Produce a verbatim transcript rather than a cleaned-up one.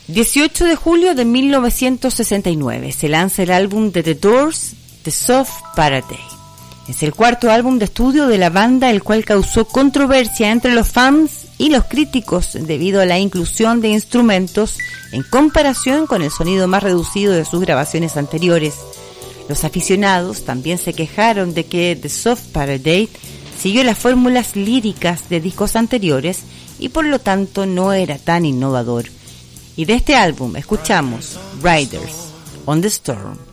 dieciocho de julio de mil novecientos sesenta y nueve se lanza el álbum de The Doors, The Soft Parade. Es el cuarto álbum de estudio de la banda, el cual causó controversia entre los fans y los críticos debido a la inclusión de instrumentos en comparación con el sonido más reducido de sus grabaciones anteriores. Los aficionados también se quejaron de que The Soft Parade siguió las fórmulas líricas de discos anteriores y por lo tanto no era tan innovador. Y de este álbum escuchamos Riders on the Storm.